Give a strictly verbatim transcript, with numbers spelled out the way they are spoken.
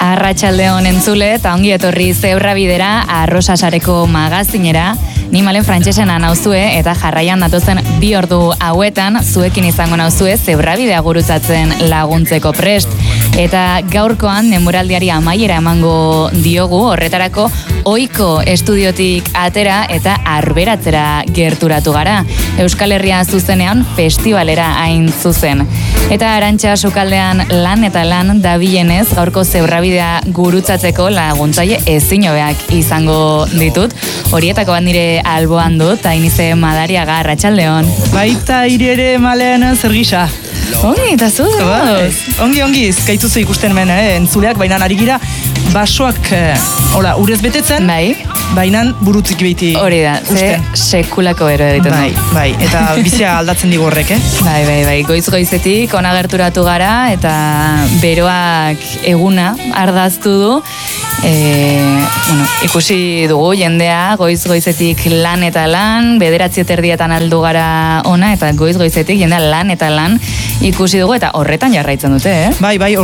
Arratsaldeon entzule, eta ongi etorri Zebrabidera, Arrosasareko magazinera. Ni malen frantsesena nauzue eta jarraian datozen bi ordu hauetan zuekin izango nauzue Zebrabidea gurutzatzen laguntzeko prest. Eta gaurkoan denboraldiari amaiera emango diogu, horretarako ohiko estudiotik atera eta arberatzera gerturatu gara. Euskal Herria zuzenean festivalera hain zuzen. Eta Arantxa sukaldean lan eta lan dabilenez gaurko Zebrabidea gurutzatzeko laguntzaile ezin hobeak izango ditut. Horietako bat nire alboan dut, Ainize Madariaga, arratsaldeon. Baita ire ere malen zer gisa. Ongi, eta zu Bai, Ongi, ongi, gaituzu ikusten hemen, eh, entzuleak, baina ari gira, basoak, eh, hola, urez betetzen, Bai. baina burutzik behiti. Hori da, ze sekulako ero egiten Bai, du. bai, eta bizia aldatzen digu horrek, eh? Bai, bai, bai, goiz-goizetik ona gerturatu gara, eta beroak eguna ardaztu du. E, bueno, ikusi dugu jendea goiz-goizetik lan eta lan, bederatzi erdietan aldu gara ona, eta goiz-goizetik jendea lan eta lan ikusi dugu, eta horretan jarraitzen dute, eh? Bai, bai,